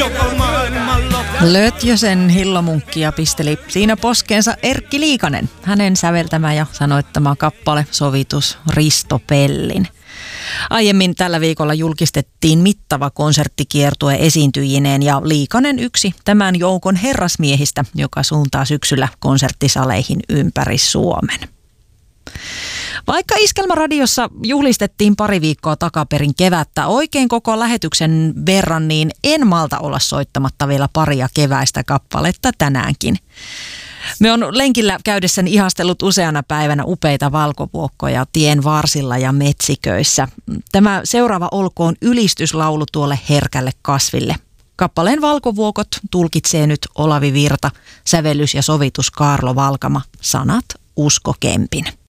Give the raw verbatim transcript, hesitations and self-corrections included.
Lötjösen Hillomunkkia pisteli siinä poskeensa Erkki Liikanen. Hänen säveltämä ja sanoittama kappale sovitus Risto Pellin. Aiemmin tällä viikolla julkistettiin mittava konserttikiertue esiintyjineen ja Liikanen yksi tämän joukon herrasmiehistä, joka suuntaa syksyllä konserttisaleihin ympäri Suomen. Vaikka Iskelmäradiossa juhlistettiin pari viikkoa takaperin kevättä oikein koko lähetyksen verran, niin en malta olla soittamatta vielä paria keväistä kappaletta tänäänkin. Me on lenkillä käydessäni ihastellut useana päivänä upeita valkovuokkoja tien varsilla ja metsiköissä. Tämä seuraava olkoon ylistyslaulu tuolle herkälle kasville. Kappaleen Valkovuokot tulkitsee nyt Olavi Virta, sävellys ja sovitus Kaarlo Valkama, sanat Usko Kempin.